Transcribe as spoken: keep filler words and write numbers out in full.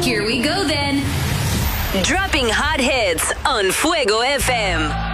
Here we go then. Dropping hot hits on Fuego F M.